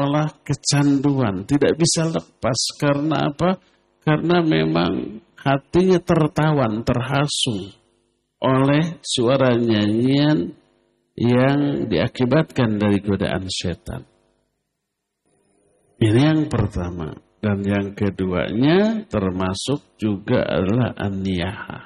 seolah kecanduan, tidak bisa lepas. Karena apa? Karena memang hatinya tertawan, terhasung oleh suara nyanyian yang diakibatkan dari godaan setan. Ini yang pertama. Dan yang keduanya termasuk juga adalah an-niyaha.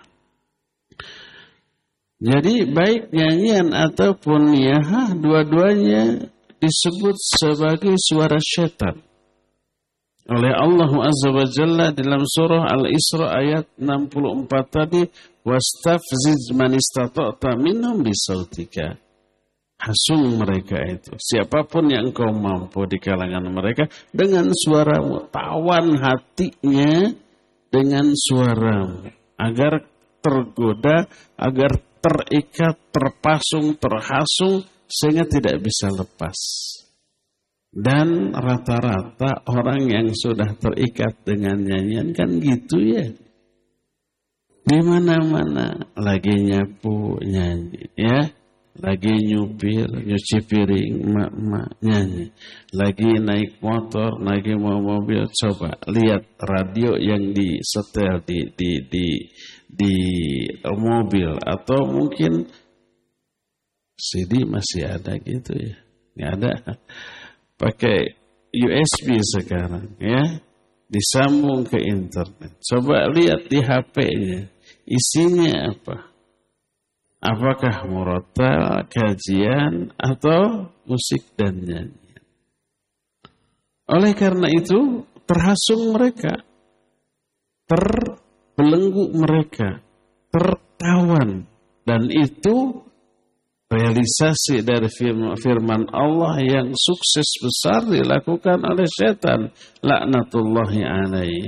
Jadi baik nyanyian ataupun niyahah, dua-duanya disebut sebagai suara syaitan oleh Allah Azza wa Jalla dalam surah Al-Isra ayat 64 tadi, wastafziz man istata'ta minhum bisautika. Hasung mereka itu, siapapun yang engkau mampu di kalangan mereka dengan suaramu, tawan hatinya dengan suaramu agar tergoda, agar terikat, terpasung, terhasung sehingga tidak bisa lepas. Dan rata-rata orang yang sudah terikat dengan nyanyian kan gitu ya. Di mana-mana lagi nyapu nyanyi ya. Lagi nyupir, nyuci piring, mak nyanyi. Lagi naik motor, lagi mau mobil, coba lihat radio yang disetel di mobil. Atau mungkin CD masih ada gitu ya. Nggak ada. Pakai USB sekarang ya. Disambung ke internet. Coba lihat di HP-nya. Isinya apa? Apakah murotal, kajian, atau musik dan nyanyian? Oleh karena itu, terhasung mereka, terbelenggu mereka, tertawan. Dan itu realisasi dari firman Allah yang sukses besar dilakukan oleh setan. Laknatullahi alaihi.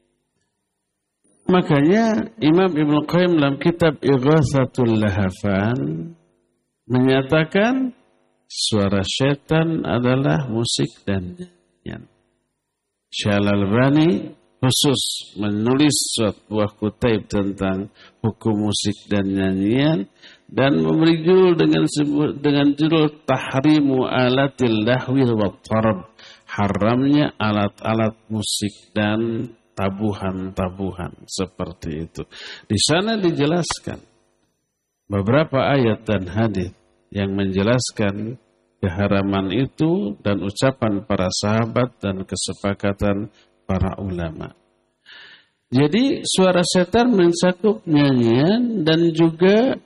Makanya Imam Ibnu Qayyim dalam kitab Ighatsatul Lahafan menyatakan suara syaitan adalah musik dan nyanyian. Syekh Al-Albani khusus menulis sebuah kutaib tentang hukum musik dan nyanyian dan memberi judul dengan judul Tahrimu Alatil Lahwi wa Tarab, haramnya alat-alat musik dan tabuhan-tabuhan seperti itu. Di sana dijelaskan beberapa ayat dan hadis yang menjelaskan keharaman itu dan ucapan para sahabat dan kesepakatan para ulama. Jadi suara setan mencakup nyanyian dan juga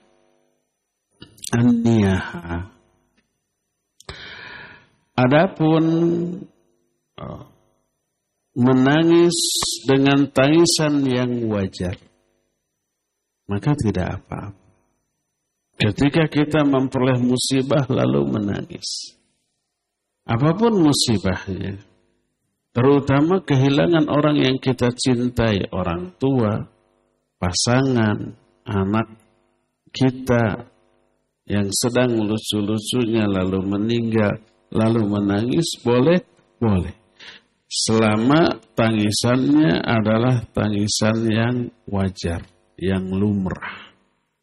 an-niyaha. Adapun menangis dengan tangisan yang wajar, maka tidak apa-apa. Ketika kita memperoleh musibah lalu menangis, apapun musibahnya, terutama kehilangan orang yang kita cintai, orang tua, pasangan, anak kita yang sedang lucu-lucunya lalu meninggal, lalu menangis, boleh? Boleh. Selama tangisannya adalah tangisan yang wajar, yang lumrah.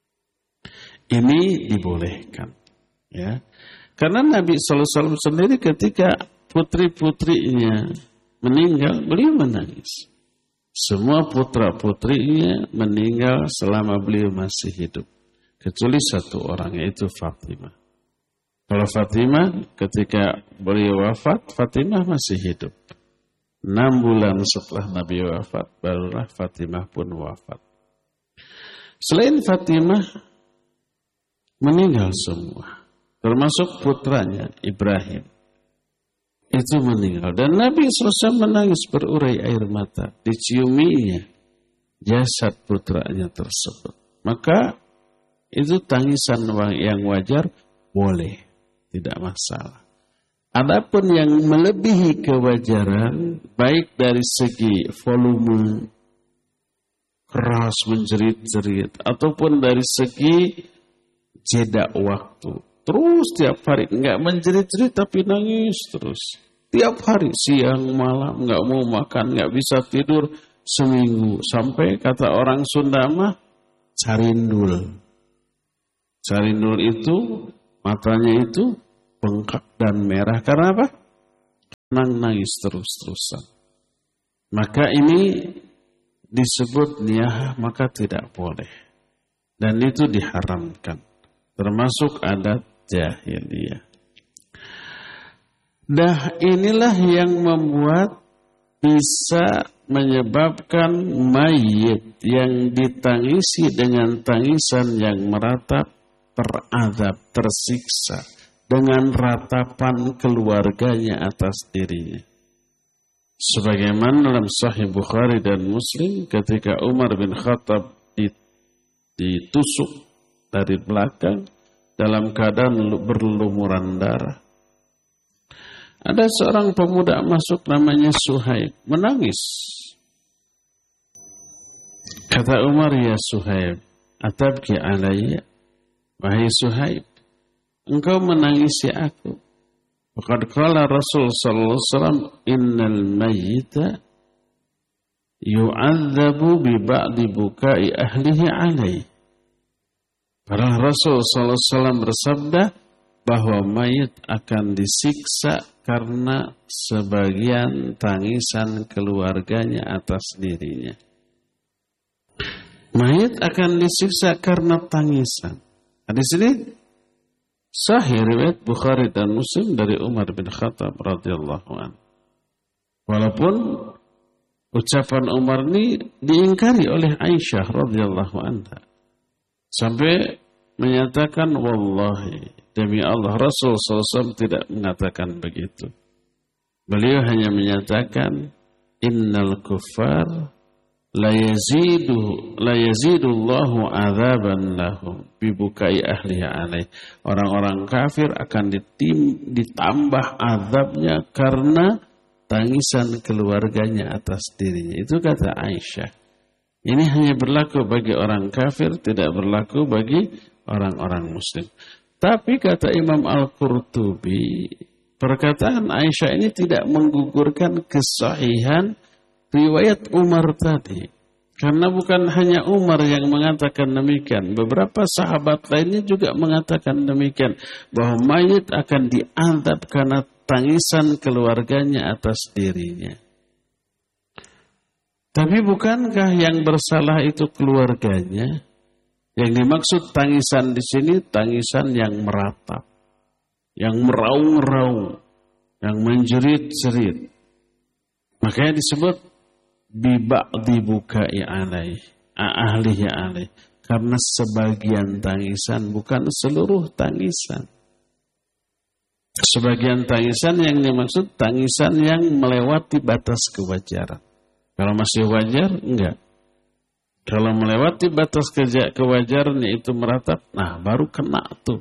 Ini dibolehkan. Ya. Karena Nabi SAW sendiri ketika putri-putrinya meninggal, beliau menangis. Semua putra-putrinya meninggal selama beliau masih hidup. Kecuali satu orang, yaitu Fatimah. Kalau Fatimah ketika beliau wafat, Fatimah masih hidup. 6 bulan setelah Nabi wafat, barulah Fatimah pun wafat. Selain Fatimah, meninggal semua. Termasuk putranya, Ibrahim. Itu meninggal. Dan Nabi SAW menangis berurai air mata. Diciuminya jasad putranya tersebut. Maka itu tangisan yang wajar, boleh. Tidak masalah. Adapun yang melebihi kewajaran, baik dari segi volume, keras menjerit-jerit, ataupun dari segi jeda waktu. Terus tiap hari, enggak menjerit-jerit tapi nangis terus. Tiap hari, siang, malam, enggak mau makan, enggak bisa tidur seminggu. Sampai kata orang Sunda mah, carindul. Carindul itu, matanya itu bengkak dan merah. Karena apa? nangis terus-terusan. Maka ini disebut niyahah, maka tidak boleh. Dan itu diharamkan. Termasuk adat jahiliyah. Inilah yang membuat bisa menyebabkan mayit yang ditangisi dengan tangisan yang meratap teradab, tersiksa dengan ratapan keluarganya atas dirinya. Sebagaimana dalam Sahih Bukhari dan Muslim ketika Umar bin Khattab ditusuk dari belakang dalam keadaan berlumuran darah. Ada seorang pemuda masuk namanya Suhaib, menangis. Kata Umar, ya Suhaib, atabki alayya, wahai Suhaib, engkau menangisi aku. Faqad qala Rasul sallallahu alaihi wasallam, innal mayyita yu'adzabu bi ba'di bukai ahlihi alaihi. Para Rasul sallallahu alaihi wasallam bersabda bahwa mayit akan disiksa karena sebagian tangisan keluarganya atas dirinya. Mayit akan disiksa karena tangisan. Hadis ini sahih riwayat Bukhari dan Muslim dari Umar bin Khattab radhiyallahu anhu. Walaupun ucapan Umar ini diingkari oleh Aisyah radhiyallahu anha. Sampai menyatakan wallahi, demi Allah, Rasul SAW tidak mengatakan begitu. Beliau hanya menyatakan innal kuffar la yazidullahu adzaban lahum bibukai ahlihi alaih. Orang-orang kafir akan ditambah azabnya karena tangisan keluarganya atas dirinya. Itu kata Aisyah. Ini hanya berlaku bagi orang kafir, tidak berlaku bagi orang-orang muslim. Tapi kata Imam Al-Qurtubi, perkataan Aisyah ini tidak menggugurkan kesahihan riwayat Umar tadi. Karena bukan hanya Umar yang mengatakan demikian. Beberapa sahabat lainnya juga mengatakan demikian. Bahwa mayit akan diazab karena tangisan keluarganya atas dirinya. Tapi bukankah yang bersalah itu keluarganya? Yang dimaksud tangisan di sini tangisan yang meratap, yang meraung-raung, yang menjerit-jerit. Makanya disebut biba'di bukai alaih, ahlihi alaih. Karena sebagian tangisan, bukan seluruh tangisan. Sebagian tangisan yang dimaksud tangisan yang melewati batas kewajaran. Kalau masih wajar, enggak. Kalau melewati batas kewajaran itu meratap, nah baru kena tuh.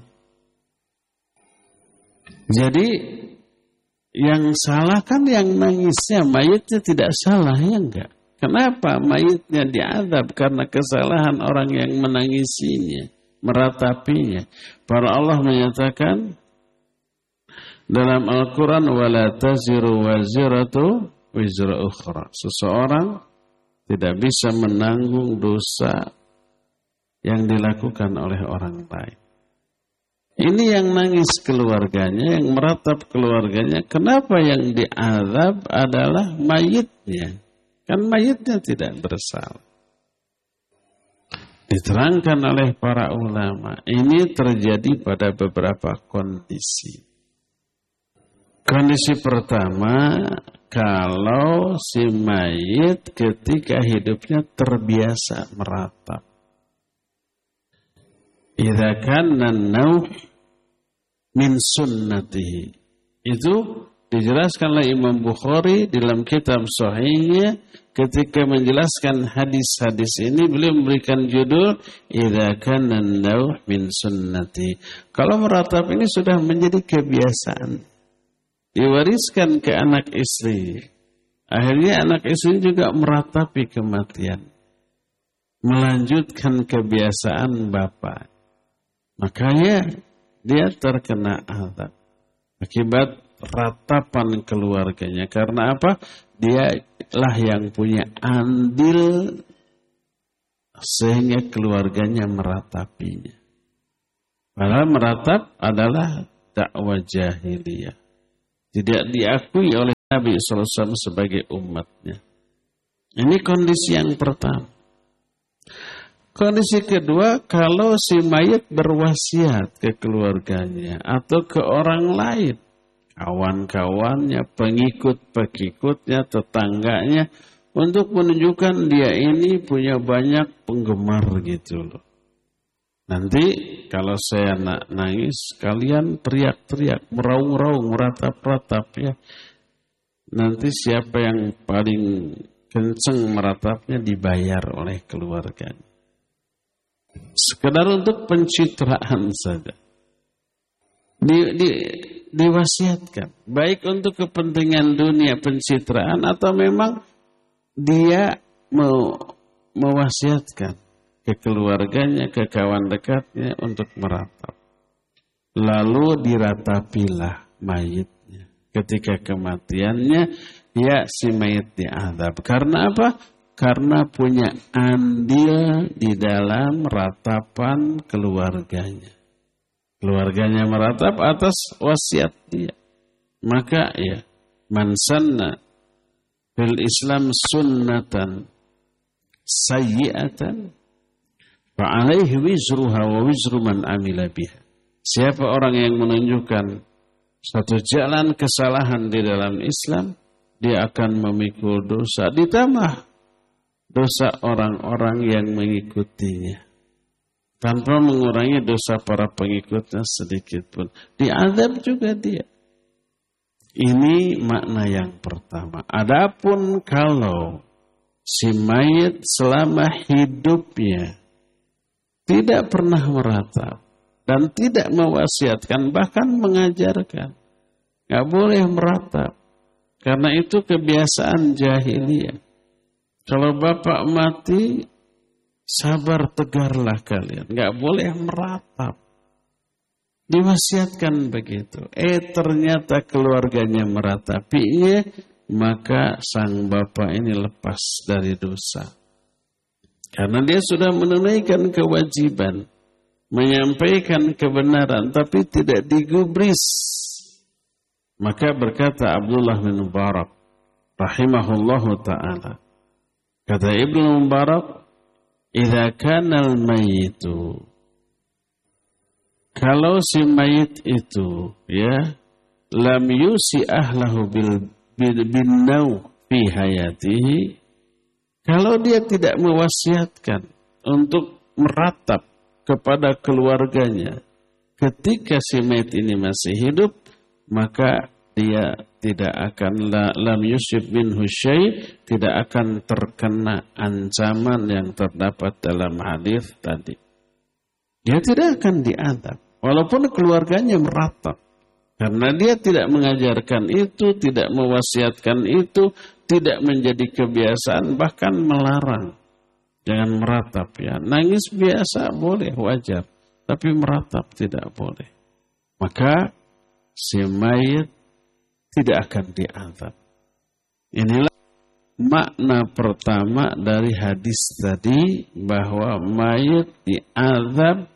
Jadi yang salah kan yang nangisnya, mayitnya tidak salah, ya enggak? Kenapa mayitnya diazab? Karena kesalahan orang yang menangisinya, meratapinya. Para Allah menyatakan dalam Al-Quran, وَلَا تَزِرُ وَزِرَةُ وِزْرَ أُخْرَى. Seseorang tidak bisa menanggung dosa yang dilakukan oleh orang lain. Ini yang nangis keluarganya, yang meratap keluarganya. Kenapa yang diazab adalah mayitnya? Kan mayitnya tidak bersalah. Diterangkan oleh para ulama, ini terjadi pada beberapa kondisi. Kondisi pertama, kalau si mayit ketika hidupnya terbiasa meratap. Idza kana an-nauh min sunnatihi. Itu dijelaskan oleh Imam Bukhari dalam kitab Sahihnya ketika menjelaskan hadis-hadis ini, beliau memberikan judul Idza kana an-nauh min sunnati. Kalau meratap ini sudah menjadi kebiasaan, diwariskan ke anak istri. Akhirnya anak istri juga meratapi kematian, melanjutkan kebiasaan bapak. Makanya dia terkena azab akibat ratapan keluarganya. Karena apa? Dialah yang punya andil sehingga keluarganya meratapinya. Padahal meratap adalah dakwah jahiliyah. Tidak diakui oleh Nabi SAW sebagai umatnya. Ini kondisi yang pertama. Kondisi kedua, kalau si mayit berwasiat ke keluarganya atau ke orang lain, kawan-kawannya, pengikut-pengikutnya, tetangganya, untuk menunjukkan dia ini punya banyak penggemar gitu loh. Nanti kalau saya nangis, kalian teriak-teriak, meraung-raung, meratap-ratap ya. Nanti siapa yang paling kenceng meratapnya dibayar oleh keluarganya. Sekedar untuk pencitraan saja. Diwasiatkan. Baik untuk kepentingan dunia pencitraan atau memang dia mewasiatkan ke keluarganya, ke kawan dekatnya untuk meratap. Lalu diratapilah mayitnya. Ketika kematiannya, ya si mayit diazab. Karena apa? Karena punya andil di dalam ratapan keluarganya. Keluarganya meratap atas wasiat dia. Maka ya, man sanna fil Islam sunnatan sayyi'atan fa'alaihi wizruha wa wizru man amila biha. Siapa orang yang menunjukkan satu jalan kesalahan di dalam Islam, dia akan memikul dosa, ditambah dosa orang-orang yang mengikutinya, tanpa mengurangi dosa para pengikutnya sedikit pun. Diazab juga dia. Ini makna yang pertama. Adapun kalau si mayit selama hidupnya tidak pernah meratap dan tidak mewasiatkan, bahkan mengajarkan, nggak boleh meratap, karena itu kebiasaan jahiliyah. Kalau bapak mati, sabar tegarlah kalian. Nggak boleh meratap. Diwasiatkan begitu. Ternyata keluarganya meratapinya, maka sang bapak ini lepas dari dosa. Karena dia sudah menunaikan kewajiban, menyampaikan kebenaran, tapi tidak digubris. Maka berkata Abdullah bin Mubarak, rahimahullahu ta'ala, kata Ibnu Mubarak, idza kana al-mayyitu, kalau si mayit itu ya lam yusi ahlahu bin naw fi hayatihi, kalau dia tidak mewasiatkan untuk meratap kepada keluarganya ketika si mayit ini masih hidup, maka dia tidak akan lam yusib minhu syai', tidak akan terkena ancaman yang terdapat dalam hadis tadi. Dia tidak akan diazab walaupun keluarganya meratap, karena dia tidak mengajarkan itu, tidak mewasiatkan itu, tidak menjadi kebiasaan, bahkan melarang. Jangan meratap ya. Nangis biasa boleh, wajar, tapi meratap tidak boleh. Maka si mayit tidak akan diazab. Inilah makna pertama dari hadis tadi, bahwa mayit diazab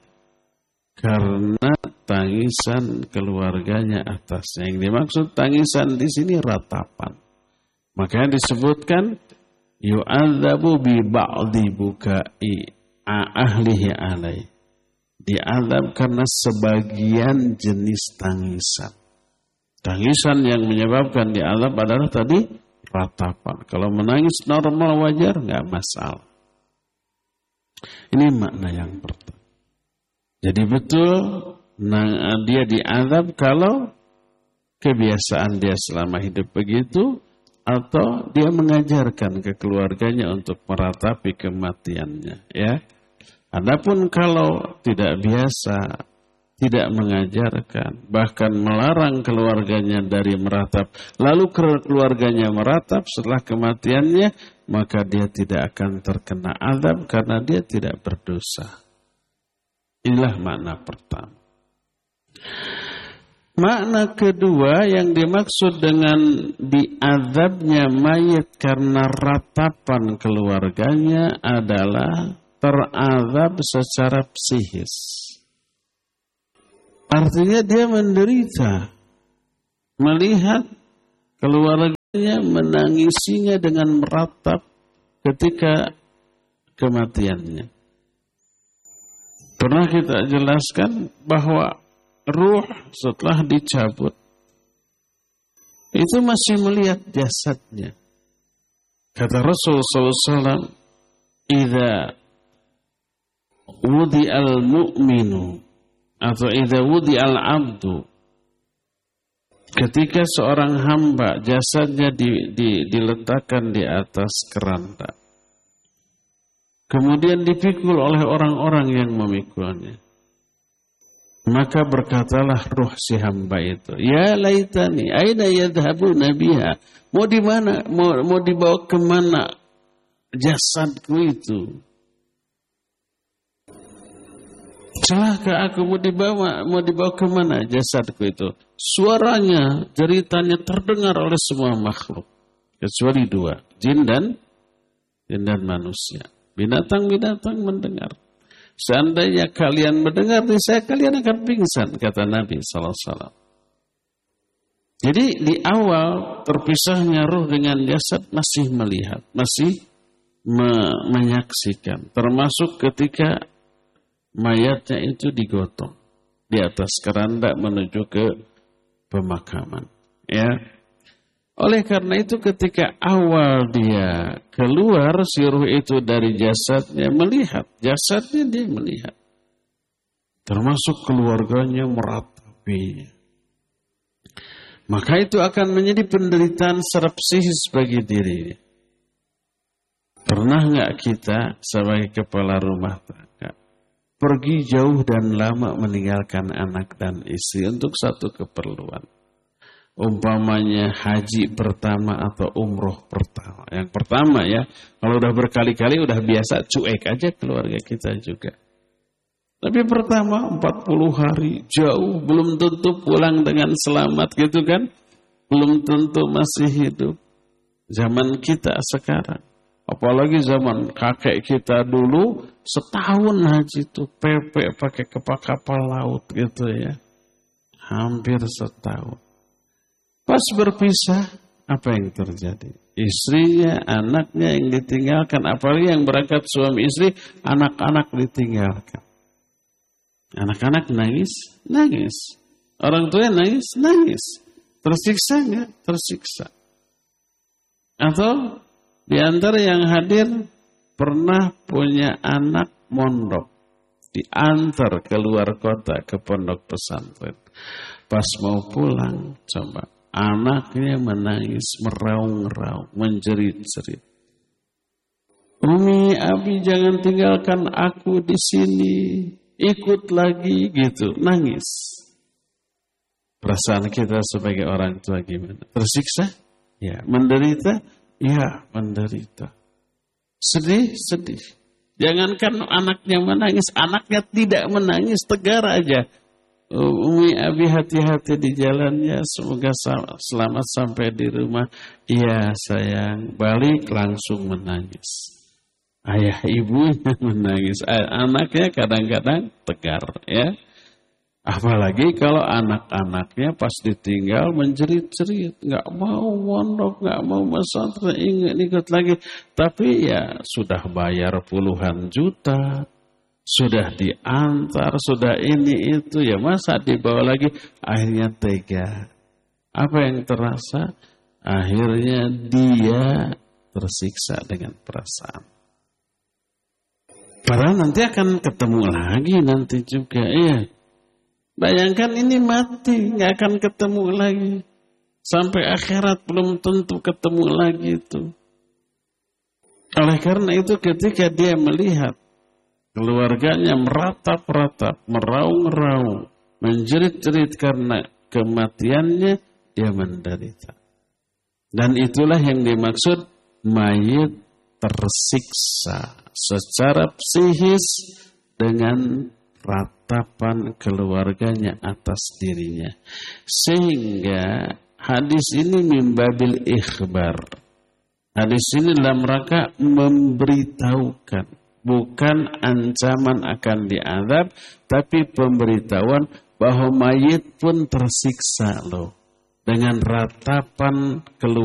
karena tangisan keluarganya atasnya. Yang dimaksud tangisan di sini ratapan. Makanya disebutkan yu'adzabu bi ba'dhi bukai ahlihi alai. Diazab karena sebagian jenis tangisan. Tangisan yang menyebabkan diazab adalah tadi ratapan. Kalau menangis normal wajar, nggak masalah. Ini makna yang pertama. Jadi betul dia diazab kalau kebiasaan dia selama hidup begitu, atau dia mengajarkan ke keluarganya untuk meratapi kematiannya. Ya. Adapun kalau tidak biasa, tidak mengajarkan, bahkan melarang keluarganya dari meratap, lalu keluarganya meratap setelah kematiannya, maka dia tidak akan terkena azab karena dia tidak berdosa. Inilah makna pertama. Makna kedua yang dimaksud dengan diazabnya mayit karena ratapan keluarganya adalah terazab secara psikis. Artinya dia menderita melihat keluarga menangisinya dengan meratap ketika kematiannya. Pernah kita jelaskan bahwa ruh setelah dicabut itu masih melihat jasadnya. Kata Rasulullah SAW, "Idza wudi'al mu'minu atau idza wudi'al abdu." Ketika seorang hamba jasadnya diletakkan di atas keranda, kemudian dipikul oleh orang-orang yang memikulnya, maka berkatalah ruh si hamba itu, "Ya laitani, aina yadhhabuna biha?" Mau di mana? Mau dibawa kemana jasadku itu? Celaka aku, mau dibawa kemana jasadku itu? Suaranya, ceritanya terdengar oleh semua makhluk. Kecuali dua, jin dan manusia. Binatang-binatang mendengar. Seandainya kalian mendengar, kalian akan pingsan, kata Nabi SAW. Jadi di awal terpisahnya ruh dengan jasad masih melihat, masih menyaksikan. Termasuk ketika mayatnya itu digotong di atas keranda menuju ke pemakaman, ya. Oleh karena itu ketika awal dia keluar si ruh itu dari jasadnya, melihat jasadnya, dia melihat, termasuk keluarganya meratapinya. Maka itu akan menjadi penderitaan secara psikis bagi dirinya. Pernah nggak kita sebagai kepala rumah tangga pergi jauh dan lama meninggalkan anak dan istri untuk satu keperluan? Umpamanya haji pertama atau umroh pertama. Yang pertama ya, kalau udah berkali-kali udah biasa, cuek aja keluarga kita juga. Tapi pertama 40 hari jauh, belum tentu pulang dengan selamat gitu kan. Belum tentu masih hidup. Zaman kita sekarang. Apalagi zaman kakek kita dulu, setahun haji itu pepek pakai kapal laut gitu ya. Hampir setahun. Pas berpisah, apa yang terjadi? Istrinya, anaknya yang ditinggalkan. Apalagi yang berangkat suami istri, anak-anak ditinggalkan. Anak-anak nangis, nangis. Orang tua nangis, nangis. Tersiksa enggak? Tersiksa. Atau di antara yang hadir pernah punya anak mondok, diantar keluar kota ke pondok pesantren. Pas mau pulang, coba anaknya menangis, meraung-raung, menjerit-jerit. "Umi, Abi, jangan tinggalkan aku di sini, ikut lagi," gitu, nangis. Perasaan kita sebagai orang tua gimana? Tersiksa? Ya. Menderita? Ya, menderita. Sedih? Sedih. Jangankan anaknya menangis, anaknya tidak menangis, tegar aja. "Umi, Abi, hati-hati di jalannya, semoga selamat sampai di rumah." "Iya sayang," balik langsung menangis. Ayah ibunya menangis, anaknya kadang-kadang tegar ya. Apalagi kalau anak-anaknya pas ditinggal menjerit-jerit, nggak mau mondok, nggak mau pesantren, ingat lagi. Tapi ya sudah bayar puluhan juta, sudah diantar, sudah ini itu, ya masa dibawa lagi? Akhirnya tega. Apa yang terasa? Akhirnya dia tersiksa dengan perasaan. Padahal nanti akan ketemu lagi nanti juga, iya. Bayangkan ini mati, nggak akan ketemu lagi. Sampai akhirat belum tentu ketemu lagi itu. Oleh karena itu ketika dia melihat keluarganya meratap-ratap, meraung-raung, menjerit-jerit karena kematiannya, dia menderita. Dan itulah yang dimaksud mayit tersiksa secara psikis dengan ratapan keluarganya atas dirinya. Sehingga hadis ini mimbabil ikhbar. Hadis ini dalam rangka memberitahukan, bukan ancaman akan diazab, tapi pemberitahuan bahwa mayit pun tersiksa loh dengan ratapan keluarga.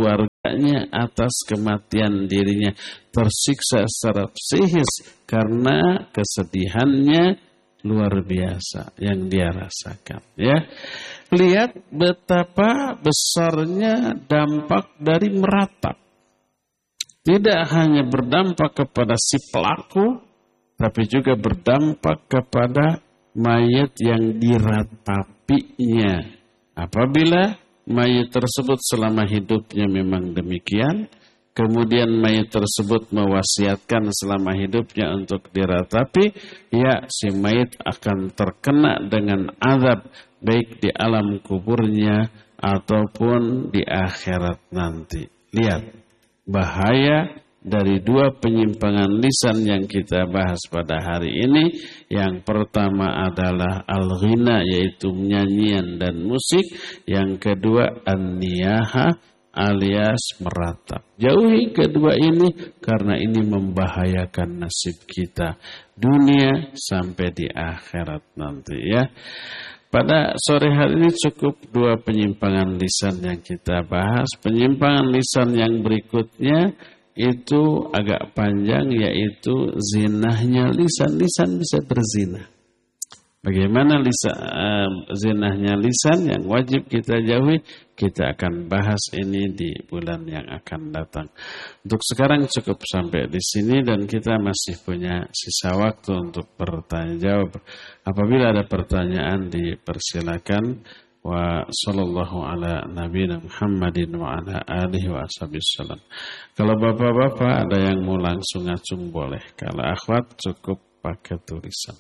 atas kematian dirinya, tersiksa secara psikis karena kesedihannya luar biasa yang dia rasakan. Ya, lihat betapa besarnya dampak dari meratap. Tidak hanya berdampak kepada si pelaku, tapi juga berdampak kepada mayat yang diratapinya. Apabila mayat tersebut selama hidupnya memang demikian, kemudian mayat tersebut mewasiatkan selama hidupnya untuk diratapi, ya si mayat akan terkena dengan azab baik di alam kuburnya ataupun di akhirat nanti. Lihat bahaya dari dua penyimpangan lisan yang kita bahas pada hari ini. Yang pertama adalah al-ghina, yaitu nyanyian dan musik. Yang kedua an-niyaha, alias meratap. Jauhi kedua ini karena ini membahayakan nasib kita dunia sampai di akhirat nanti, ya. Pada sore hari ini cukup dua penyimpangan lisan yang kita bahas. Penyimpangan lisan yang berikutnya itu agak panjang, yaitu zinahnya lisan. Lisan bisa berzina. Bagaimana zinahnya lisan yang wajib kita jauhi? Kita akan bahas ini di bulan yang akan datang. Untuk sekarang cukup sampai di sini dan kita masih punya sisa waktu untuk bertanya jawab. Apabila ada pertanyaan dipersilakan. Wa sallallahu ala nabiyina Muhammadin wa ala alihi wa ashabihi. Kalau bapak-bapak ada yang mau langsung ngacung boleh. Kalau akhwat cukup pakai tulisan.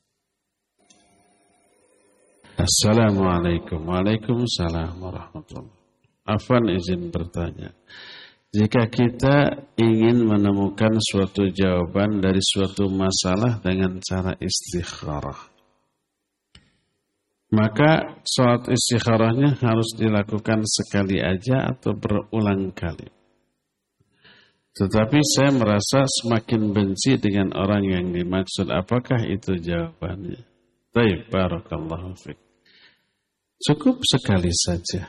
Assalamualaikum. Waalaikumsalam warahmatullahi. Afwan izin bertanya. Jika kita ingin menemukan suatu jawaban dari suatu masalah dengan cara istikharah, maka sholat istikharahnya harus dilakukan sekali aja atau berulang kali. Tetapi saya merasa semakin benci dengan orang yang dimaksud. Apakah itu jawabannya? Baik, barakallahu fiik. Cukup sekali saja.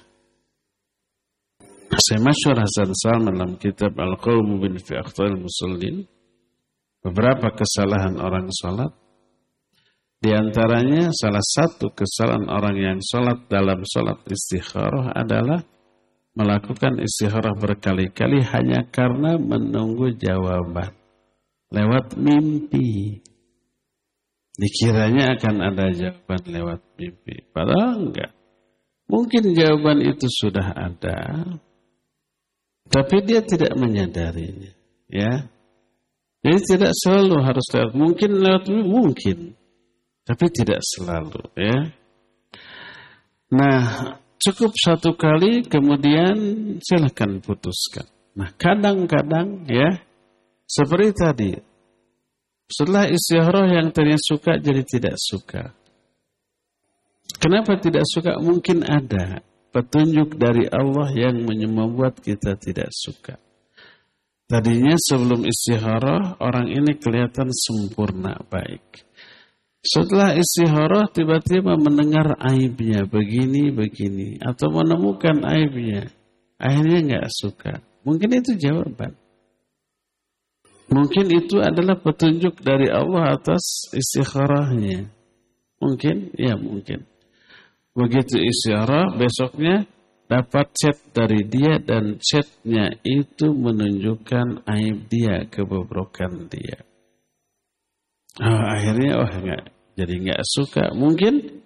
Saya masyhur Hasan Salman dalam kitab Al-Qawmu bin fi Akhtal Musallin, beberapa kesalahan orang salat. Di antaranya salah satu kesalahan orang yang salat dalam salat istikharah adalah melakukan istikharah berkali-kali hanya karena menunggu jawaban lewat mimpi. Dikiranya akan ada jawaban lewat mimpi, padahal enggak. Mungkin jawaban itu sudah ada, tapi dia tidak menyadarinya, ya. Jadi tidak selalu harus lewat, mungkin lewat mimpi, mungkin, tapi tidak selalu, ya. Nah, cukup satu kali, kemudian silakan putuskan. Nah, kadang-kadang, ya, seperti tadi, setelah istikharah yang tadinya suka jadi tidak suka. Kenapa tidak suka? Mungkin ada petunjuk dari Allah yang membuat kita tidak suka. Tadinya sebelum istikharah orang ini kelihatan sempurna baik. Setelah istikharah tiba-tiba mendengar aibnya begini atau menemukan aibnya, akhirnya nggak suka. Mungkin itu jawaban. Mungkin itu adalah petunjuk dari Allah atas istikharahnya. Mungkin, ya mungkin. Begitu istikharah, besoknya dapat chat dari dia dan chatnya itu menunjukkan aib dia, kebobrokan dia. Akhirnya jadi nggak suka. Mungkin.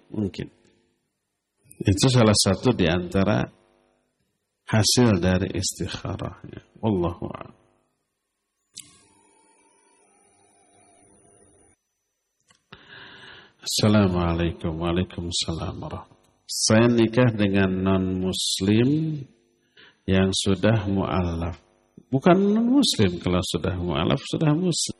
Itu salah satu di antara hasil dari istikharahnya. Wallahu a'lam. Assalamualaikum. Waalaikumsalam warahmatullahi. Saya nikah dengan non-muslim yang sudah mu'alaf. Bukan non-muslim, kalau sudah mu'alaf sudah muslim.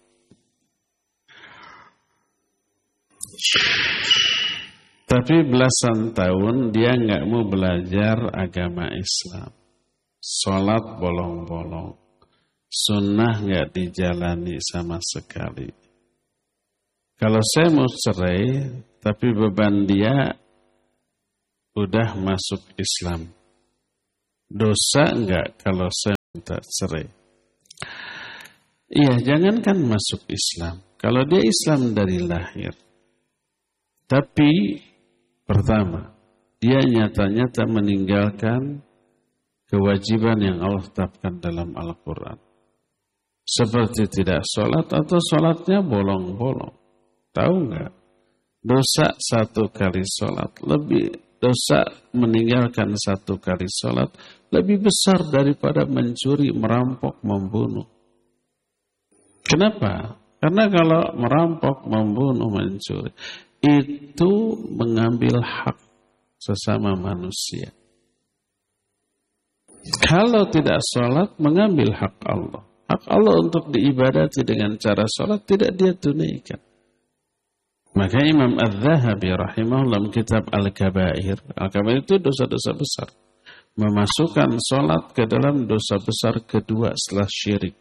Tapi belasan tahun dia nggak mau belajar agama Islam. Sholat bolong-bolong. Sunnah nggak dijalani sama sekali. Kalau saya mau cerai, tapi beban dia udah masuk Islam, dosa enggak kalau saya minta cerai. Iya, jangankan masuk Islam. Kalau dia Islam dari lahir, tapi pertama, dia nyata-nyata meninggalkan kewajiban yang Allah tetapkan dalam Al-Quran. Seperti tidak sholat atau sholatnya bolong-bolong. Tahu nggak? Dosa 1 kali sholat, dosa meninggalkan 1 kali sholat lebih besar daripada mencuri, merampok, membunuh. Kenapa? Karena kalau merampok, membunuh, mencuri, itu mengambil hak sesama manusia. Kalau tidak sholat, mengambil hak Allah. Hak Allah untuk diibadati dengan cara sholat tidak dia tunaikan. Maka Imam Az-Zahabi rahimahullah kitab Al-Kabair. Al-Kabair itu dosa-dosa besar. Memasukkan sholat ke dalam dosa besar kedua setelah syirik.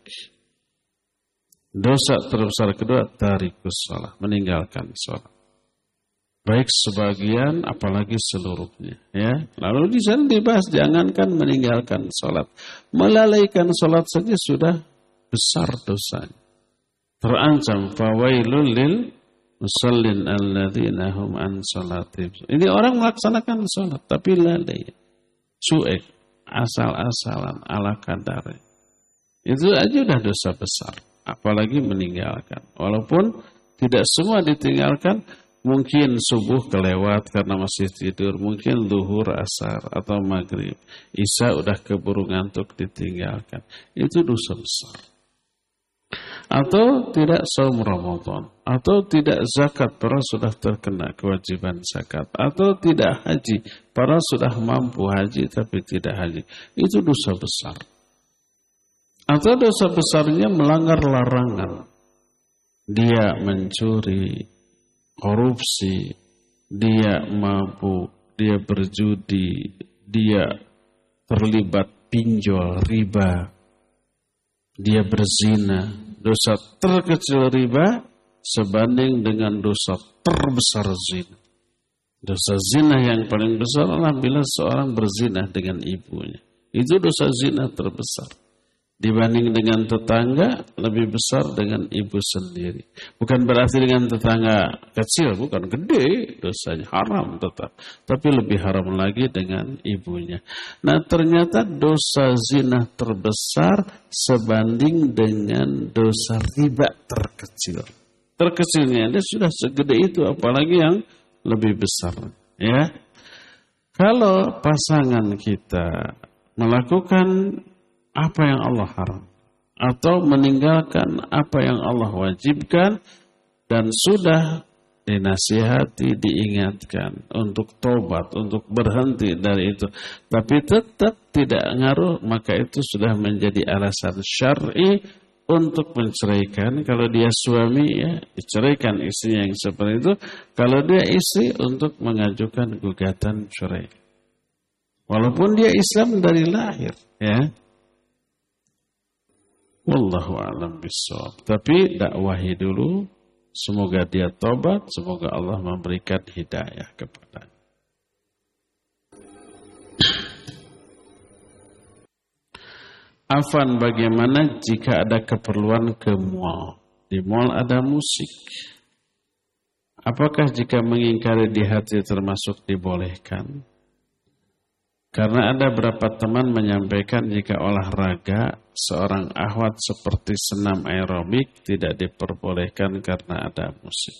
Dosa terbesar kedua, tarikus sholat, meninggalkan sholat. Baik sebagian, apalagi seluruhnya. Ya. Lalu di sana dibahas, jangankan meninggalkan sholat. Melalaikan sholat saja sudah besar dosanya. Terancam, fawailul lil musallin alladzina hum an sholatihim. Ini orang melaksanakan sholat, tapi lalai. Cuek, asal-asalan, ala kadar. Itu aja udah dosa besar. Apalagi meninggalkan. Walaupun tidak semua ditinggalkan, mungkin subuh kelewat karena masih tidur, mungkin zuhur, asar, atau maghrib. Isya udah keburu ngantuk ditinggalkan. Itu dosa besar. Atau tidak saum Ramadan, atau tidak zakat, para sudah terkena kewajiban zakat, atau tidak haji, para sudah mampu haji tapi tidak haji. Itu dosa besar. Atau dosa besarnya melanggar larangan. Dia mencuri, korupsi, dia mabuk, dia berjudi, dia terlibat pinjol, riba, dia berzina. Dosa terkecil riba sebanding dengan dosa terbesar zina. Dosa zina yang paling besar adalah bila seorang berzina dengan ibunya. Itu dosa zina terbesar. Dibanding dengan tetangga, lebih besar dengan ibu sendiri. Bukan berarti dengan tetangga kecil, bukan, gede dosanya, haram tetap. Tapi lebih haram lagi dengan ibunya. Nah ternyata dosa zina terbesar sebanding dengan dosa riba terkecil. Terkecilnya dia sudah segede itu, apalagi yang lebih besar. Ya, kalau pasangan kita melakukan apa yang Allah haram atau meninggalkan apa yang Allah wajibkan dan sudah dinasihati, diingatkan untuk tobat, untuk berhenti dari itu, tapi tetap tidak ngaruh, maka itu sudah menjadi alasan syar'i untuk menceraikan. Kalau dia suami, ya diceraikan istrinya yang seperti itu. Kalau dia istri, untuk mengajukan gugatan cerai. Walaupun dia Islam dari lahir, ya. Wallahu a'lam bishawab. Tapi dakwahi dulu, semoga dia tobat, semoga Allah memberikan hidayah kepadanya. Afan, bagaimana jika ada keperluan ke mall? Di mall ada musik. Apakah jika mengingkari di hati termasuk dibolehkan? Karena ada beberapa teman menyampaikan jika olahraga seorang akhwat seperti senam aerobik tidak diperbolehkan karena ada musik.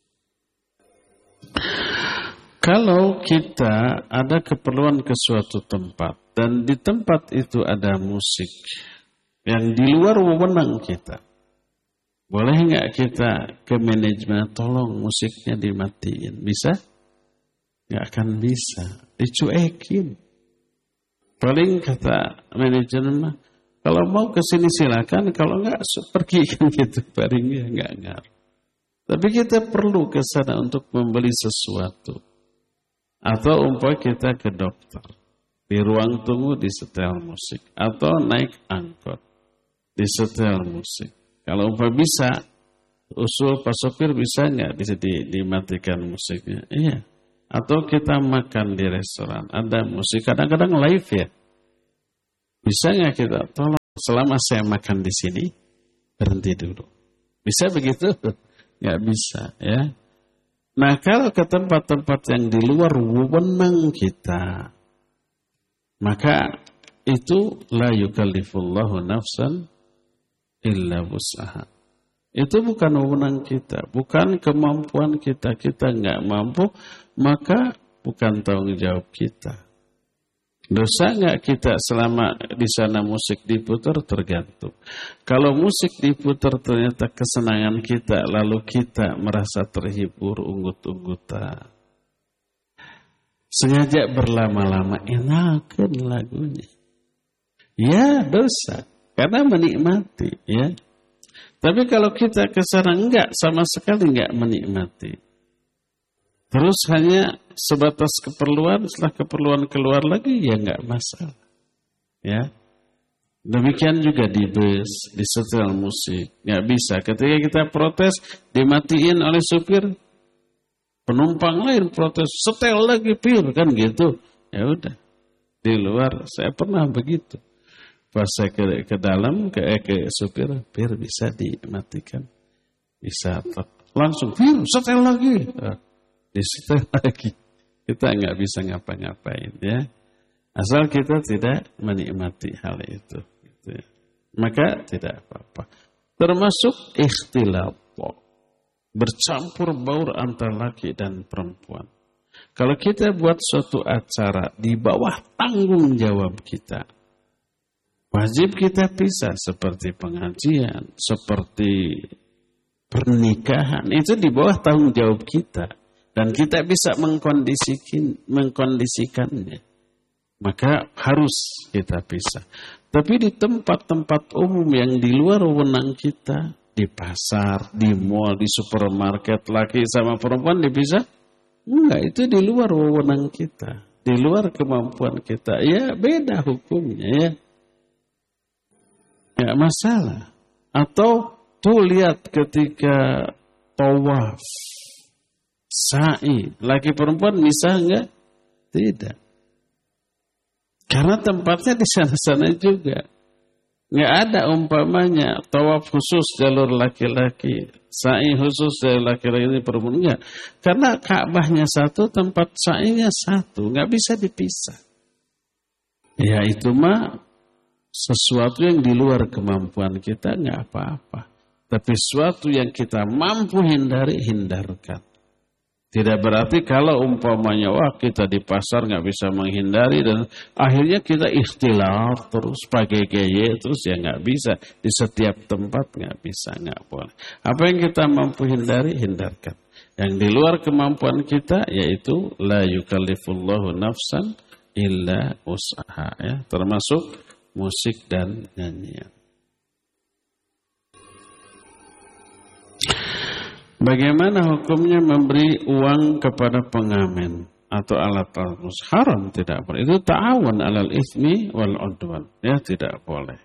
Kalau kita ada keperluan ke suatu tempat dan di tempat itu ada musik yang di luar wewenang kita, boleh nggak kita ke manajemen tolong musiknya dimatiin? Bisa? Nggak akan bisa, dicuekin. Paling kata manajemen, kalau mau ke sini silakan, kalau enggak pergi kan gitu, palingnya enggak ngaruh. Tapi kita perlu ke sana untuk membeli sesuatu. Atau umpamanya kita ke dokter, di ruang tunggu disetel musik, atau naik angkot disetel musik. Kalau umpamanya bisa, usul Pak sopir bisa enggak dimatikan musiknya? Iya. Atau kita makan di restoran, ada musik, kadang-kadang live ya. Bisa nggak kita tolong selama saya makan di sini, berhenti dulu. Bisa begitu? Nggak bisa, ya. Nah, kalau ke tempat-tempat yang di luar wewenang kita, maka itu la yukallifullahu nafsan illa wus'aha. Itu bukan wewenang kita, bukan kemampuan kita. Kita nggak mampu, maka bukan tanggung jawab kita. Dosa nggak kita selama di sana musik diputar? Tergantung. Kalau musik diputar ternyata kesenangan kita, lalu kita merasa terhibur, unggut-unggutan, sengaja berlama-lama, enakan lagunya. Ya dosa, karena menikmati, ya. Tapi kalau kita ke sana enggak, sama sekali enggak menikmati. Terus hanya sebatas keperluan, setelah keperluan keluar lagi, ya enggak masalah. Ya. Demikian juga di bus, di setel musik, enggak bisa. Ketika kita protes, dimatiin oleh supir, penumpang lain protes, setel lagi pir, kan gitu. Ya udah. Di luar saya pernah begitu. Pas saya ke dalam, ke supir, pir bisa dimatikan. Bisa langsung, pir setel lagi. Disetel lagi. Kita nggak bisa ngapa-ngapain, ya. Asal kita tidak menikmati hal itu. Gitu ya. Maka tidak apa-apa. Termasuk ikhtilat. Bercampur baur antara laki dan perempuan. Kalau kita buat suatu acara di bawah tanggung jawab kita, wajib kita pisah seperti pengajian, seperti pernikahan. Itu di bawah tanggung jawab kita. Dan kita bisa mengkondisikannya. Maka harus kita pisah. Tapi di tempat-tempat umum yang di luar wewenang kita, di pasar, di mall, di supermarket, laki sama perempuan dipisah? Enggak, itu di luar wewenang kita. Di luar kemampuan kita. Ya beda hukumnya, ya. Enggak masalah. Atau tuh lihat ketika tawaf, sa'i, laki perempuan bisa enggak? Tidak. Karena tempatnya di sana-sana juga. Enggak ada umpamanya tawaf khusus jalur laki-laki, sa'i khusus jalur laki-laki, perempuan enggak. Karena Ka'bahnya satu, tempat sa'inya satu, enggak bisa dipisah. Ya itu mah sesuatu yang di luar kemampuan kita enggak apa-apa. Tapi sesuatu yang kita mampu hindari, hindarkan. Tidak berarti kalau umpamanya kita di pasar nggak bisa menghindari dan akhirnya kita ikhtilaf terus pakai gaya terus ya nggak bisa di setiap tempat nggak bisa, nggak boleh. Apa yang kita mampu hindari, hindarkan. Yang di luar kemampuan kita yaitu la yukallifullahu nafsan illa wus'aha, ya, termasuk musik dan nyanyian. Bagaimana hukumnya memberi uang kepada pengamen atau alat-alat musik? Haram, tidak boleh. Itu ta'awun alal itsmi wal 'udwan. Ya, tidak boleh.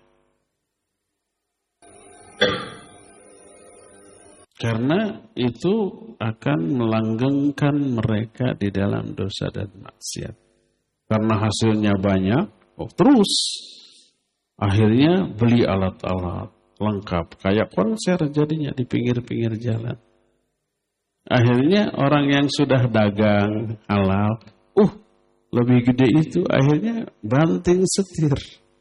Karena itu akan melanggengkan mereka di dalam dosa dan maksiat. Karena hasilnya banyak, terus akhirnya beli alat-alat lengkap. Kayak konser jadinya di pinggir-pinggir jalan. Akhirnya orang yang sudah dagang halal, lebih gede itu, akhirnya banting setir.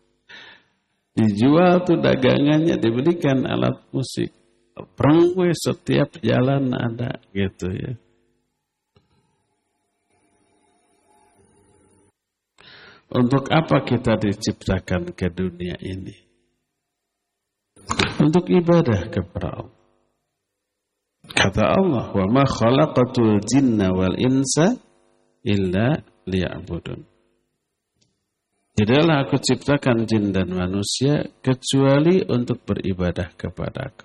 Dijual tuh dagangannya, dibelikan alat musik. Perangwe setiap jalan ada gitu, ya. Untuk apa kita diciptakan ke dunia ini? Untuk ibadah kepada Allah. Kata Allah, wa ma khalaqatul jinna wal insa illa liya'budun. Tidaklah aku ciptakan jin dan manusia kecuali untuk beribadah kepadaku.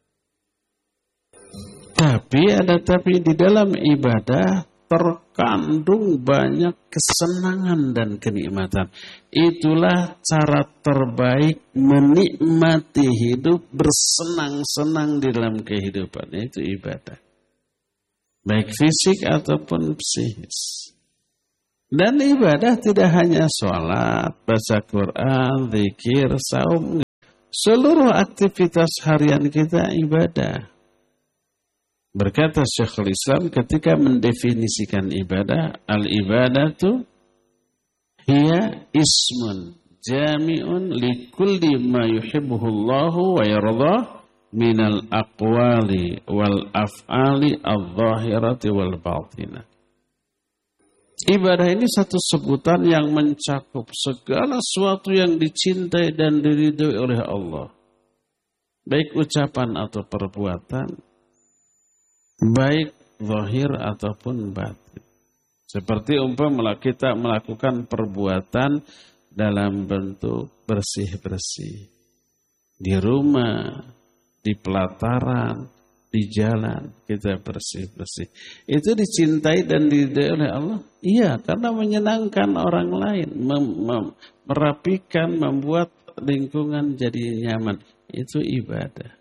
Tapi di dalam ibadah terkandung banyak kesenangan dan kenikmatan. Itulah cara terbaik menikmati hidup, bersenang-senang di dalam kehidupan, yaitu ibadah. Baik fisik ataupun psikis. Dan ibadah tidak hanya sholat, baca Quran, zikir, saum. Seluruh aktivitas harian kita ibadah. Berkata Syekhul Islam ketika mendefinisikan ibadah, al-ibadatu hiya ismun jami'un likulli ma yuhibbuhu Allahu wa yardah minal aqwali wal af'ali adh-dhahirati wal batinah. Ibadah ini satu sebutan yang mencakup segala sesuatu yang dicintai dan diridhoi oleh Allah. Baik ucapan atau perbuatan, baik zahir ataupun batin. Seperti umpama kita melakukan perbuatan dalam bentuk bersih-bersih. Di rumah, di pelataran, di jalan, kita bersih-bersih. Itu dicintai dan diridhoi oleh Allah? Iya, karena menyenangkan orang lain. Merapikan, membuat lingkungan jadi nyaman. Itu ibadah.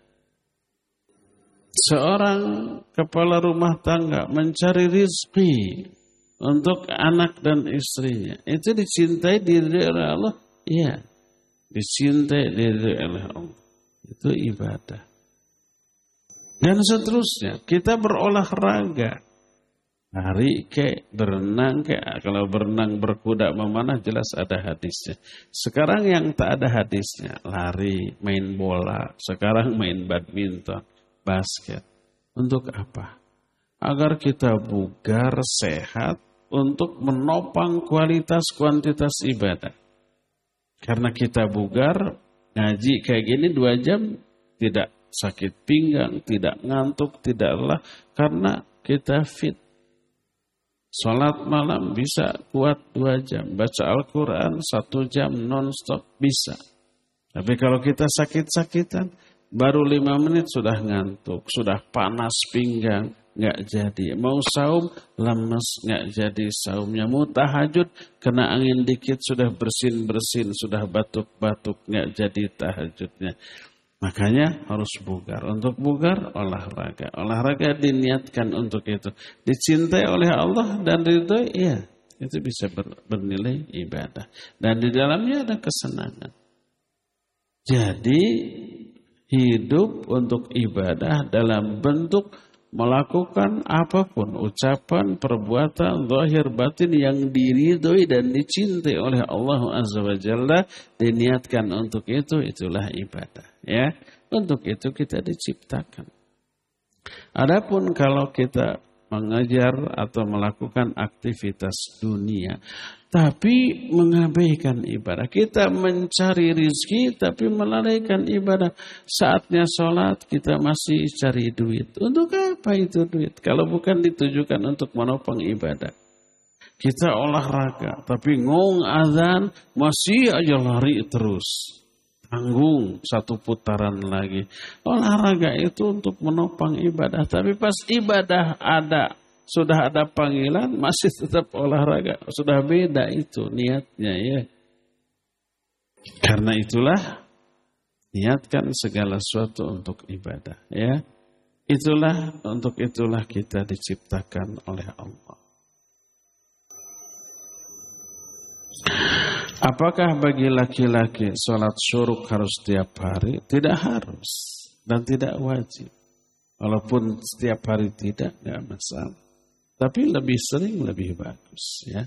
Seorang kepala rumah tangga mencari rizki untuk anak dan istrinya. Itu dicintai diri oleh Allah? Iya. Dicintai diri oleh Allah. Itu ibadah. Dan seterusnya. Kita berolahraga. Lari kek, berenang kek. Kalau berenang, berkuda, memanah jelas ada hadisnya. Sekarang yang tak ada hadisnya. Lari, main bola. Sekarang main badminton. Basket. Untuk apa? Agar kita bugar, sehat, untuk menopang kualitas kuantitas ibadah. Karena kita bugar, ngaji kayak gini 2 jam, tidak sakit pinggang, tidak ngantuk, tidak lelah, karena kita fit. Salat malam bisa kuat 2 jam, baca Al-Quran 1 jam non-stop bisa. Tapi kalau kita sakit-sakitan, baru 5 menit sudah ngantuk, sudah panas pinggang, nggak jadi. Mau saum, lemes, nggak jadi saumnya. Mau tahajud, kena angin dikit, sudah bersin-bersin, sudah batuk-batuk, nggak jadi tahajudnya. Makanya harus bugar. Untuk bugar, olahraga. Olahraga diniatkan untuk itu. Dicintai oleh Allah dan ridhoi, iya. Itu bisa bernilai ibadah. Dan di dalamnya ada kesenangan. Jadi, hidup untuk ibadah dalam bentuk melakukan apapun, ucapan, perbuatan, zahir, batin yang diridhoi dan dicintai oleh Allah Azza wa Jalla, diniatkan untuk itu, itulah ibadah. Ya, untuk itu kita diciptakan. Adapun kalau kita mengajar atau melakukan aktivitas dunia, tapi mengabaikan ibadah. Kita mencari rizki tapi melalaikan ibadah. Saatnya sholat kita masih cari duit. Untuk apa itu duit? Kalau bukan ditujukan untuk menopang ibadah. Kita olahraga tapi ngong azan masih aja lari terus. Tanggung 1 putaran lagi. Olahraga itu untuk menopang ibadah. Tapi pas ibadah sudah ada panggilan, masih tetap olahraga. Sudah beda itu niatnya ya. Karena itulah, niatkan segala sesuatu untuk ibadah ya. Untuk itulah kita diciptakan oleh Allah. Apakah bagi laki-laki sholat syuruk harus setiap hari? Tidak harus dan tidak wajib. Walaupun setiap hari tidak masalah. Tapi lebih sering lebih bagus ya.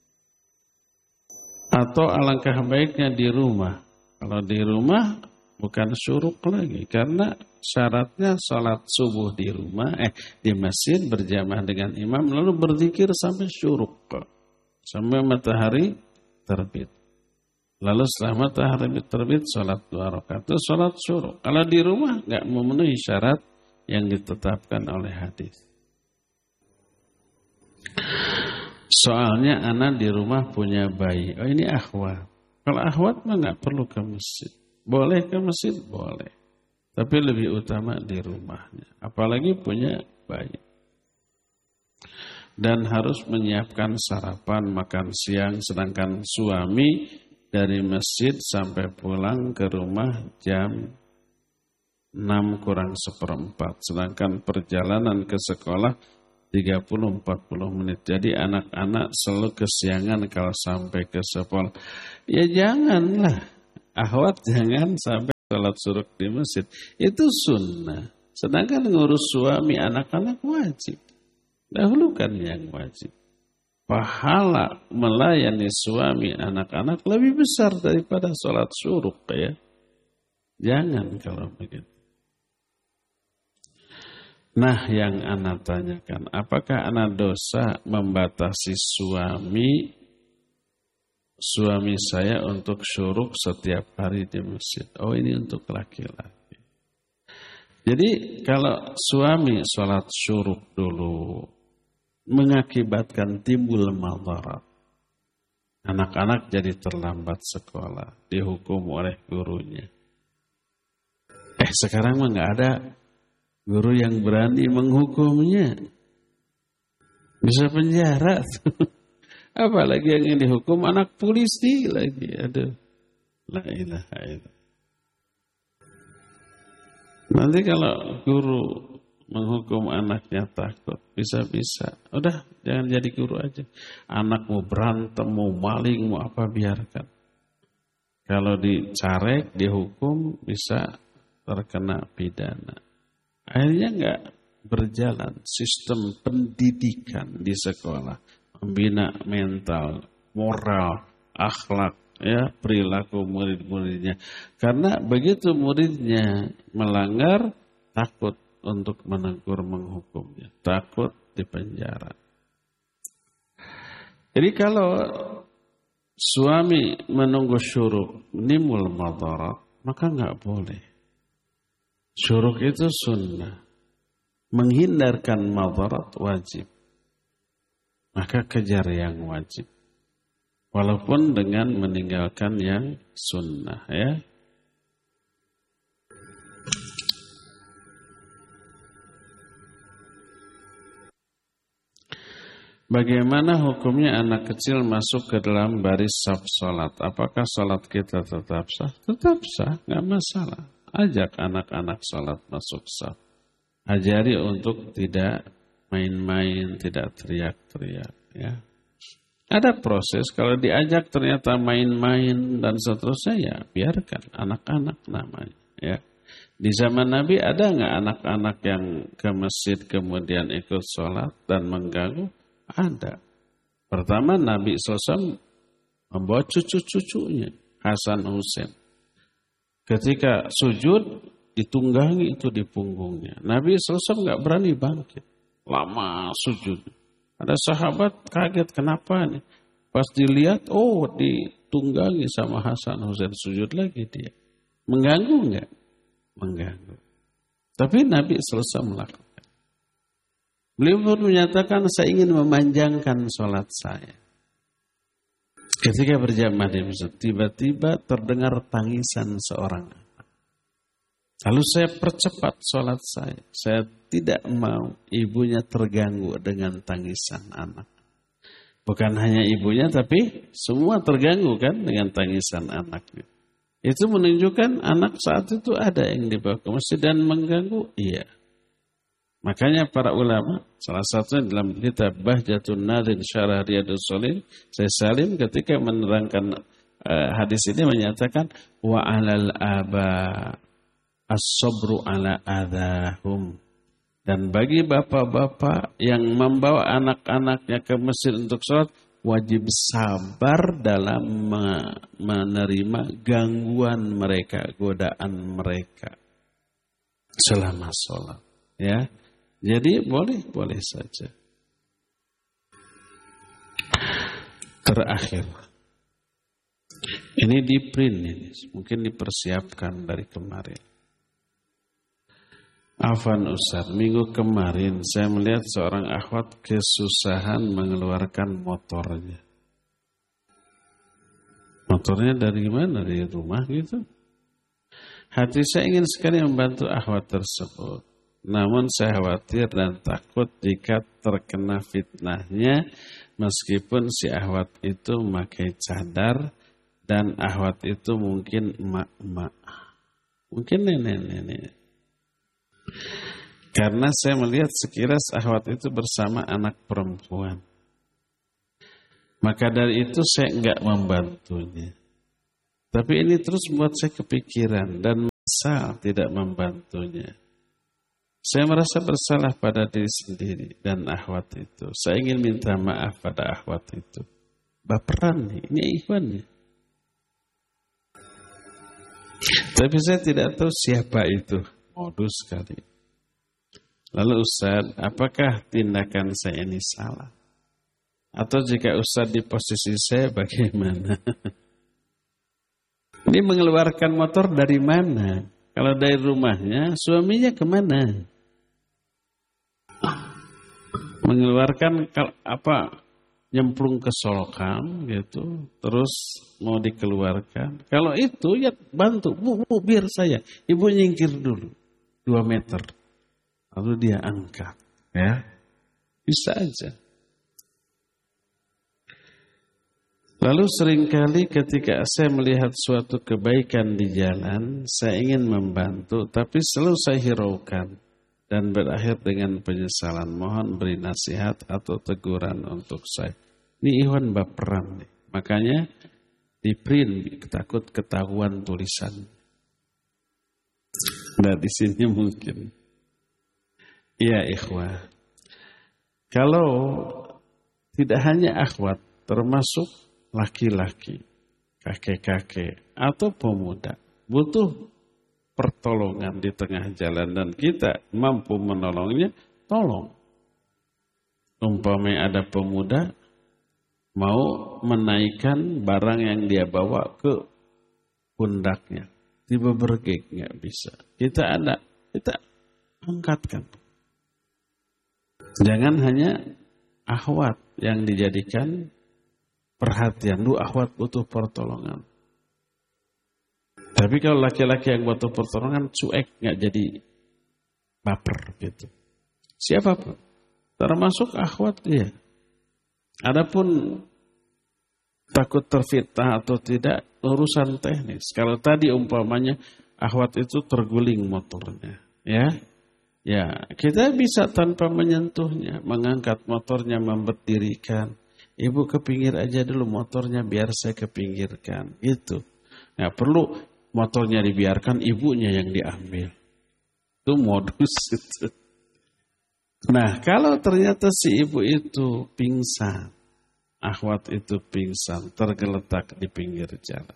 Atau alangkah baiknya di rumah. Kalau di rumah bukan syuruk lagi. Karena syaratnya sholat subuh di rumah, di masjid berjamaah dengan imam. Lalu berzikir sampai syuruk. Sampai matahari terbit. Lalu setelah matahari terbit sholat 2 rakaat. Itu sholat syuruk. Kalau di rumah nggak memenuhi syarat yang ditetapkan oleh hadis. Soalnya anak di rumah punya bayi. Oh ini akhwat. Kalau akhwat mah nggak perlu ke masjid. Boleh ke masjid? Boleh. Tapi lebih utama di rumahnya. Apalagi punya bayi. Dan harus menyiapkan sarapan, makan siang. Sedangkan suami dari masjid sampai pulang ke rumah jam 6:45. Sedangkan perjalanan ke sekolah 30-40 menit. Jadi anak-anak selalu kesiangan kalau sampai ke sekolah. Ya janganlah. Akhwat jangan sampai salat syuruk di masjid. Itu sunnah. Sedangkan ngurus suami anak-anak wajib. Dahulukan yang wajib. Pahala melayani suami anak-anak lebih besar daripada salat syuruk ya. Jangan kalau begitu. Nah yang ana tanyakan, apakah ana dosa membatasi suami saya untuk syuruk setiap hari di masjid? Oh ini untuk laki-laki. Jadi kalau suami sholat syuruk dulu mengakibatkan timbul madarat, anak-anak jadi terlambat sekolah, dihukum oleh gurunya. Sekarang mah nggak ada guru yang berani menghukumnya. Bisa penjara tuh. Apalagi yang dihukum anak polisi lagi. Aduh. La ilaha illallah. Nanti kalau guru menghukum anaknya takut. Bisa-bisa. Udah jangan jadi guru aja. Anak mau berantem, mau maling, mau apa biarkan. Kalau dicarek, dihukum bisa terkena pidana. Akhirnya enggak berjalan sistem pendidikan di sekolah, membina mental, moral, akhlak, ya perilaku murid-muridnya. Karena begitu muridnya melanggar, takut untuk menegur menghukumnya, takut dipenjara. Jadi kalau suami menunggu syuruk nimbul madarat, maka enggak boleh. Syuruk itu sunnah. Menghindarkan madarat wajib. Maka kejar yang wajib. Walaupun dengan meninggalkan yang sunnah ya. Bagaimana hukumnya anak kecil masuk ke dalam baris saf salat? Apakah salat kita tetap sah? Tetap sah, enggak masalah. Ajak anak-anak salat masuk saf. Ajari untuk tidak main-main, tidak teriak-teriak. Ya. Ada proses, kalau diajak ternyata main-main dan seterusnya, ya biarkan anak-anak namanya. Ya. Di zaman Nabi ada nggak anak-anak yang ke masjid kemudian ikut sholat dan mengganggu? Ada. Pertama Nabi SAW membawa cucu-cucunya, Hasan Husain. Ketika sujud, ditunggangi itu di punggungnya. Nabi SAW nggak berani bangkit. Lama sujud. Ada sahabat kaget, kenapa nih? Pas dilihat, oh ditunggangi sama Hasan Husain, sujud lagi dia. Mengganggu nggak? Mengganggu. Tapi Nabi SAW melakukan. Beliau pun menyatakan, saya ingin memanjangkan sholat saya. Ketika berjamaah di masjid, tiba-tiba terdengar tangisan seorang anak. Lalu saya percepat sholat saya. Saya tidak mau ibunya terganggu dengan tangisan anak. Bukan hanya ibunya, tapi semua terganggu kan dengan tangisan anaknya. Itu menunjukkan anak saat itu ada yang dibawa ke masjid dan mengganggu. Iya. Makanya para ulama, salah satunya dalam kitab Bahjatun Nadhin Syarah Riyadhus Shalihin, Syekh Salim ketika menerangkan hadis ini menyatakan wa 'alal aba as-sabru 'ala adahum. Dan bagi bapak-bapak yang membawa anak-anaknya ke masjid untuk sholat, wajib sabar dalam menerima gangguan mereka, godaan mereka selama sholat. Ya. Jadi boleh saja. Terakhir, ini di print ini, mungkin dipersiapkan dari kemarin. Afwan Ustaz, minggu kemarin saya melihat seorang akhwat kesusahan mengeluarkan motornya. Motornya dari mana? Dari rumah gitu. Hati saya ingin sekali membantu akhwat tersebut. Namun saya khawatir dan takut jika terkena fitnahnya meskipun si akhwat itu memakai cadar dan akhwat itu mungkin emak-emak. Mungkin nenek-nenek. Karena saya melihat sekilas akhwat itu bersama anak perempuan. Maka dari itu saya enggak membantunya. Tapi ini terus membuat saya kepikiran dan tidak membantunya. Saya merasa bersalah pada diri sendiri dan akhwat itu. Saya ingin minta maaf pada akhwat itu. Baperan nih, ini ikhwannya. Tapi saya tidak tahu siapa itu. Modus sekali. Lalu Ustaz, apakah tindakan saya ini salah? Atau jika Ustaz di posisi saya bagaimana? Ini mengeluarkan motor dari mana? Kalau dari rumahnya, suaminya kemana? Mengeluarkan nyemplung ke solokam gitu, terus mau dikeluarkan. Kalau itu ya bantu, bu biar saya. Ibu nyingkir dulu 2 meter, lalu dia angkat, ya bisa aja. Lalu seringkali ketika saya melihat suatu kebaikan di jalan, saya ingin membantu, tapi selalu saya hiraukan dan berakhir dengan penyesalan. Mohon beri nasihat atau teguran untuk saya. Ini Iwan baperan nih. Makanya di print takut ketahuan tulisan. Nah di sini mungkin. Iya ikhwah. Kalau tidak hanya akhwat, termasuk laki-laki, kakek-kakek, atau pemuda butuh pertolongan di tengah jalan dan kita mampu menolongnya, tolong. Umpamanya ada pemuda mau menaikkan barang yang dia bawa ke pundaknya, tiba bergeg nggak bisa. Kita angkatkan. Jangan hanya akhwat yang dijadikan perhatian, akhwat butuh pertolongan. Tapi kalau laki-laki yang butuh pertolongan cuek, nggak jadi baper gitu. Siapapun, termasuk akhwat dia. Adapun takut terfitnah atau tidak urusan teknis. Kalau tadi umpamanya akhwat itu terguling motornya, ya kita bisa tanpa menyentuhnya, mengangkat motornya, memberdirikan. Ibu ke pinggir aja dulu motornya biar saya kepinggirkan. Gitu. Nggak perlu motornya dibiarkan, ibunya yang diambil. Itu modus itu. Nah kalau ternyata si ibu itu pingsan, akhwat itu pingsan, tergeletak di pinggir jalan.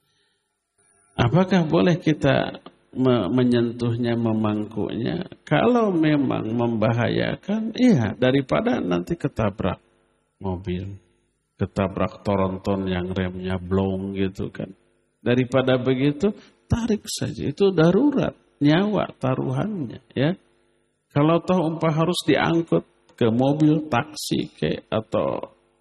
Apakah boleh kita menyentuhnya, memangkuknya? Kalau memang membahayakan, iya, daripada nanti ketabrak mobil, ketabrak tronton yang remnya blong gitu kan. Daripada begitu, tarik saja. Itu darurat, nyawa taruhannya ya. Kalau toh harus diangkut ke mobil taksi atau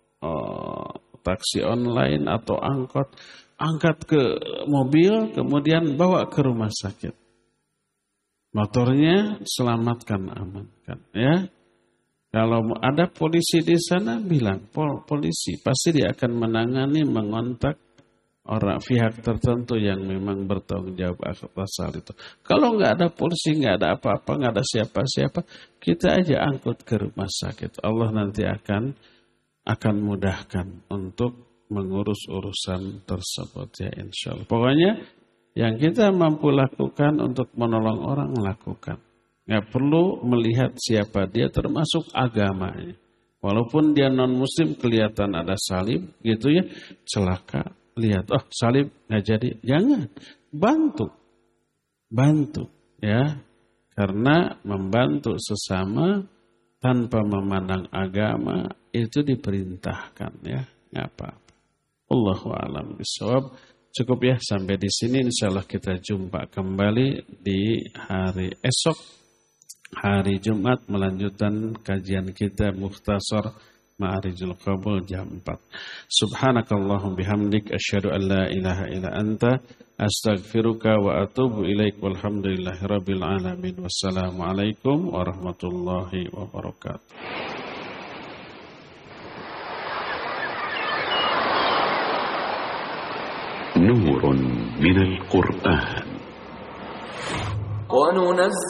taksi online atau angkat ke mobil kemudian bawa ke rumah sakit. Motornya selamatkan, amankan ya. Kalau ada polisi di sana, bilang polisi, pasti dia akan menangani, mengontak orang pihak tertentu yang memang bertanggung jawab atas hal itu. Kalau nggak ada polisi, nggak ada apa-apa, nggak ada siapa-siapa, kita aja angkut ke rumah sakit. Allah nanti akan mudahkan untuk mengurus urusan tersebut ya insya Allah. Pokoknya yang kita mampu lakukan untuk menolong orang, lakukan. Nggak perlu melihat siapa dia, termasuk agamanya. Walaupun dia non-muslim, kelihatan ada salib gitu ya, celaka. Lihat, salib nggak jadi. Jangan, bantu ya. Karena membantu sesama tanpa memandang agama itu diperintahkan ya, nggak apa-apa. Allahu a'lam bishawab. Cukup ya sampai di sini. Insyaallah kita jumpa kembali di hari esok. Hari Jumat melanjutkan kajian kita Mukhtasar Ma'arijul Qabul jam 4. Subhanakallahum bihamdik asyhadu an la ilaha illa anta astaghfiruka wa atubu ilaik walhamdulillahi rabbil alamin. Wassalamualaikum warahmatullahi wabarakatuh. نور من القرآن